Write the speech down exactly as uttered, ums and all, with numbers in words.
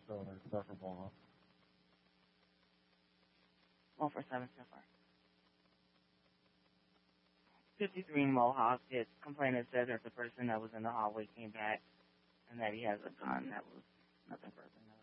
So there's several. One for seven so far. fifty-three Mohawk. His complainant said that the person that was in the hallway came back and that he has a gun. That was nothing further.